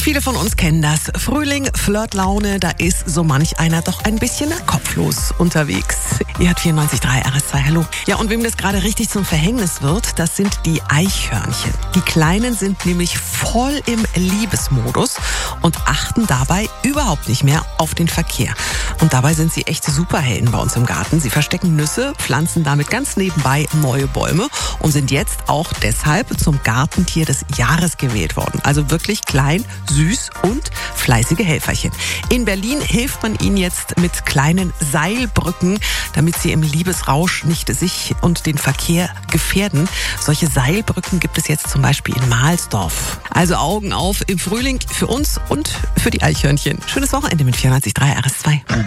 Viele von uns kennen das. Frühling, Flirtlaune, da ist so manch einer doch ein bisschen kopflos unterwegs. Ihr hört 94.3 RS2, hallo. Ja, und wem das gerade richtig zum Verhängnis wird, das sind die Eichhörnchen. Die Kleinen sind nämlich voll im Liebesmodus und achten dabei überhaupt nicht mehr auf den Verkehr. Und dabei sind sie echte Superhelden bei uns im Garten. Sie verstecken Nüsse, pflanzen damit ganz nebenbei neue Bäume und sind jetzt auch deshalb zum Gartentier des Jahres gewählt worden. Also wirklich klein, süß und fleißige Helferchen. In Berlin hilft man ihnen jetzt mit kleinen Seilbrücken, damit sie im Liebesrausch nicht sich und den Verkehr gefährden. Solche Seilbrücken gibt es jetzt zum Beispiel in Mahlsdorf. Also Augen auf im Frühling für uns und für die Eichhörnchen. Schönes Wochenende mit 94.3 RS2.